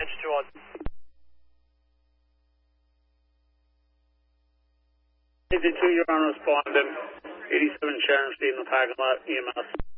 H2 on. 52, you're on respondent. 87 Sharon Street in the parking lot, EMS.